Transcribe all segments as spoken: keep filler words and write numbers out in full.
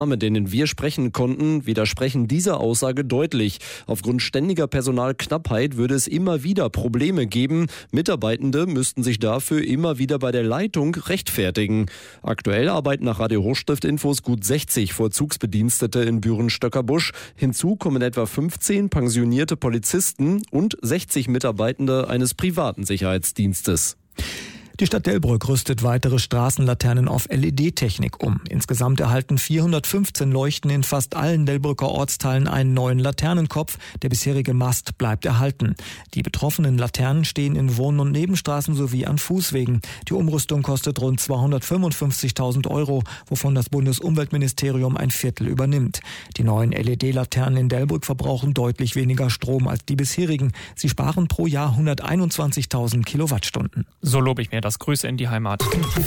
mit denen wir sprechen konnten, widersprechen dieser Aussage deutlich. Aufgrund ständiger Personalknappheit würde es immer wieder Probleme geben. Mitarbeitende müssten sich dafür immer wieder bei der Leitung rechtfertigen. Aktuell arbeiten nach Radio Hochstift-Infos gut sechzig Vollzugsbedienstete in Büren-Stöckerbusch. Hinzu kommen etwa fünfzehn pensionierte Polizisten und sechzig Mitarbeitende eines privaten Sicherheitsdienstes. Die Stadt Delbrück rüstet weitere Straßenlaternen auf L E D-Technik um. Insgesamt erhalten vierhundertfünfzehn Leuchten in fast allen Delbrücker Ortsteilen einen neuen Laternenkopf. Der bisherige Mast bleibt erhalten. Die betroffenen Laternen stehen in Wohn- und Nebenstraßen sowie an Fußwegen. Die Umrüstung kostet rund zweihundertfünfundfünfzigtausend Euro, wovon das Bundesumweltministerium ein Viertel übernimmt. Die neuen L E D-Laternen in Delbrück verbrauchen deutlich weniger Strom als die bisherigen. Sie sparen pro Jahr hunderteinundzwanzigtausend Kilowattstunden. So lobe ich mir das. Grüße in die Heimat.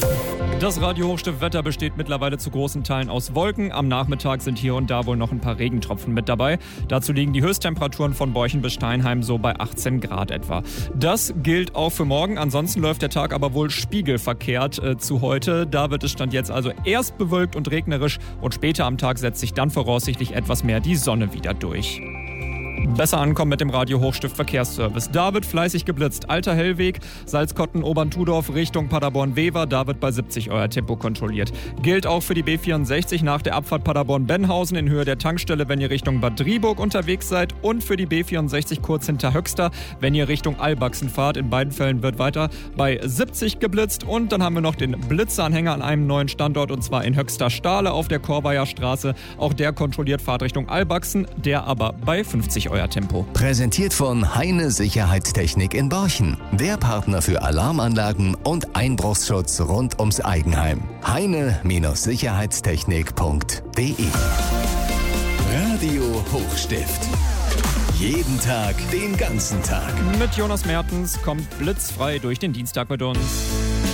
Das Radio Hochstift-Wetter besteht mittlerweile zu großen Teilen aus Wolken. Am Nachmittag sind hier und da wohl noch ein paar Regentropfen mit dabei. Dazu liegen die Höchsttemperaturen von Borchen bis Steinheim so bei achtzehn Grad etwa. Das gilt auch für morgen. Ansonsten läuft der Tag aber wohl spiegelverkehrt äh, zu heute. Da wird es Stand jetzt also erst bewölkt und regnerisch und später am Tag setzt sich dann voraussichtlich etwas mehr die Sonne wieder durch. Besser ankommen mit dem Radio Hochstift Verkehrsservice. Da wird fleißig geblitzt. Alter Hellweg, Salzkotten, Obern-Tudorf, Richtung Paderborn-Wever. Da wird bei siebzig euer Tempo kontrolliert. Gilt auch für die B vierundsechzig nach der Abfahrt Paderborn-Benhausen in Höhe der Tankstelle, wenn ihr Richtung Bad Driburg unterwegs seid. Und für die B vierundsechzig kurz hinter Höxter, wenn ihr Richtung Albachsen fahrt. In beiden Fällen wird weiter bei siebzig geblitzt. Und dann haben wir noch den Blitzanhänger an einem neuen Standort, und zwar in Höxter-Stahle auf der Korveier Straße. Auch der kontrolliert Fahrtrichtung Albachsen, der aber bei fünfzig euer Tempo. Präsentiert von Heine Sicherheitstechnik in Borchen. Der Partner für Alarmanlagen und Einbruchsschutz rund ums Eigenheim. heine Sicherheitstechnik punkt de. Radio Hochstift. Jeden Tag, den ganzen Tag. Mit Jonas Mertens kommt blitzfrei durch den Dienstag mit uns.